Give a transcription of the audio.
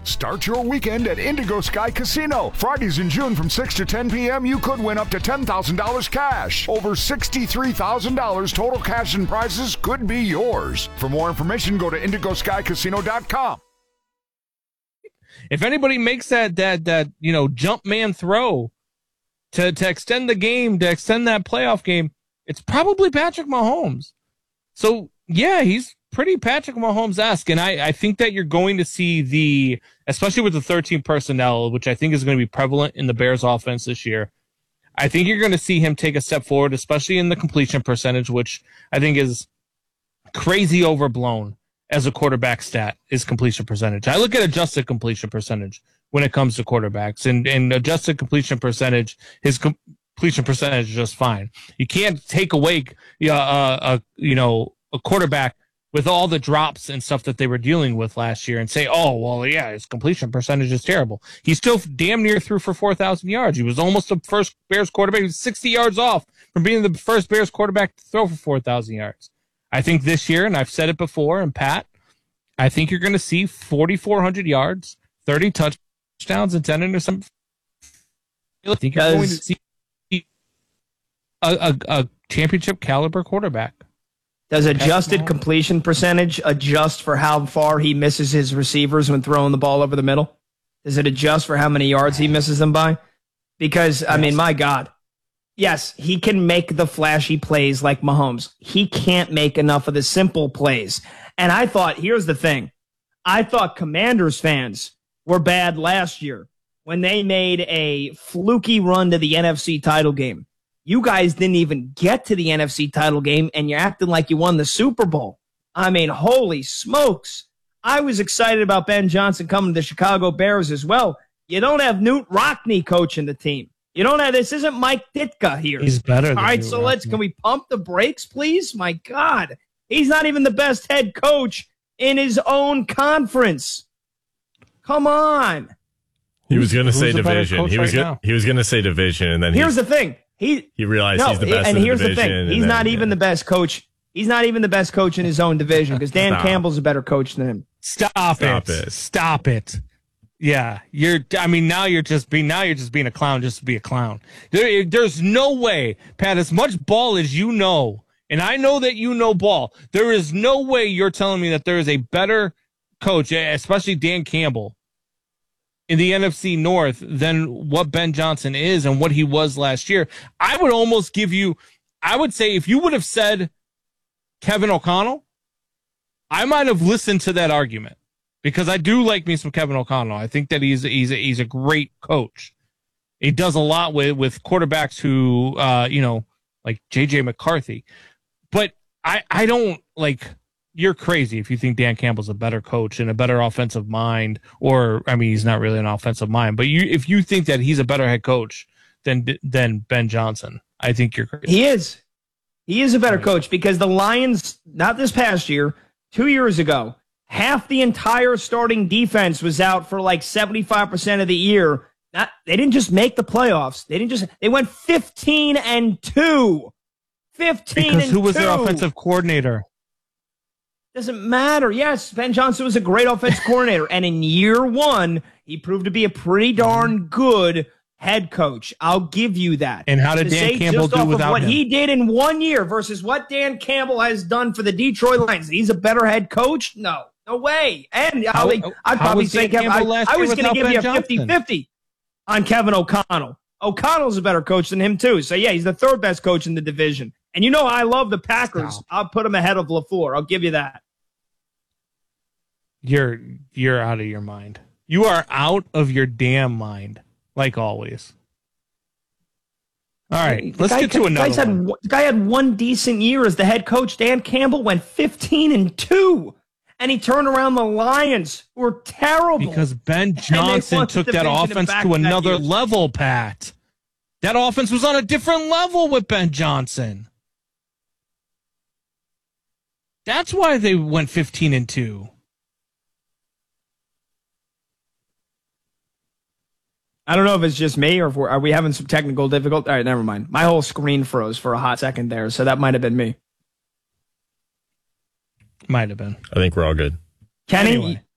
Start your weekend at Indigo Sky Casino. Fridays in June from 6 to 10 p.m., you could win up to $10,000 cash. Over $63,000 total cash and prizes could be yours. For more information, go to indigoskycasino.com. If anybody makes that jump man throw to extend the game, to extend that playoff game, it's probably Patrick Mahomes. So, yeah, he's pretty Patrick Mahomes-esque, and I think that you're going to see especially with the 13 personnel, which I think is going to be prevalent in the Bears offense this year, I think you're going to see him take a step forward, especially in the completion percentage, which I think is crazy overblown as a quarterback stat, is completion percentage. I look at adjusted completion percentage when it comes to quarterbacks, and adjusted completion percentage, his completion percentage is just fine. You can't take away a quarterback with all the drops and stuff that they were dealing with last year and say, oh, well, yeah, his completion percentage is terrible. He still damn near threw for 4,000 yards. He was almost the first Bears quarterback. He was 60 yards off from being the first Bears quarterback to throw for 4,000 yards. I think this year, and I've said it before, and Pat, I think you're going to see 4,400 yards, 30 touchdowns, and 10 interceptions. I think you're going to see a championship caliber quarterback. Does adjusted completion percentage adjust for how far he misses his receivers when throwing the ball over the middle? Does it adjust for how many yards he misses them by? Because, I mean, my God. Yes, he can make the flashy plays like Mahomes. He can't make enough of the simple plays. And I thought, here's the thing. I thought Commanders fans were bad last year when they made a fluky run to the NFC title game. You guys didn't even get to the NFC title game, and you're acting like you won the Super Bowl. I mean, holy smokes. I was excited about Ben Johnson coming to the Chicago Bears as well. You don't have Newt Rockne coaching the team. You don't have, this isn't Mike Ditka here. He's better than All right, Newt so Rockne. can we pump the brakes, please? My God. He's not even the best head coach in his own conference. Come on. He was going to say the better division. coach He was going to say division, and then Here's the thing. He realized he's the best and in the here's division. the thing. He's not even the best coach. He's not even the best coach in his own division because Dan Campbell's a better coach than him. Stop it. Yeah, now you're just being a clown just to be a clown. There's no way, Pat, as much ball as you know, and I know that you know ball, there is no way you're telling me that there is a better coach, especially Dan Campbell, in the NFC North than what Ben Johnson is and what he was last year. I would say if you would have said Kevin O'Connell, I might have listened to that argument because I do like me some Kevin O'Connell. I think that he's a great coach. He does a lot with quarterbacks who, like J.J. McCarthy. But I don't you're crazy if you think Dan Campbell's a better coach and a better offensive mind, or, I mean, he's not really an offensive mind, but if you think that he's a better head coach than Ben Johnson, I think you're crazy. He is. He is a better coach because the Lions, not this past year, 2 years ago, half the entire starting defense was out for like 75% of the year. They didn't just make the playoffs. They went 15-2. 15-2. Because who was their offensive coordinator? Doesn't matter. Yes, Ben Johnson was a great offensive coordinator, and in year one, he proved to be a pretty darn good head coach. I'll give you that. And how did Dan Campbell do without what him? he did in 1 year versus what Dan Campbell has done for the Detroit Lions? He's a better head coach? No way. And I'd probably say I was going to give you a 50-50 on Kevin O'Connell. O'Connell's a better coach than him too. So yeah, he's the third best coach in the division. And you know I love the Packers. Stop. I'll put him ahead of LaFleur. I'll give you that. You're out of your mind. You are out of your damn mind, like always. All right, let's get to another one. The guy had one decent year as the head coach. Dan Campbell went 15-2, and he turned around the Lions, who were terrible. Because Ben Johnson took that offense to another level, Pat. That offense was on a different level with Ben Johnson. That's why they went 15-2. I don't know if it's just me or if are we having some technical difficulty. All right, never mind. My whole screen froze for a hot second there, so that might have been me. Might have been. I think we're all good. Kenny, Anyway.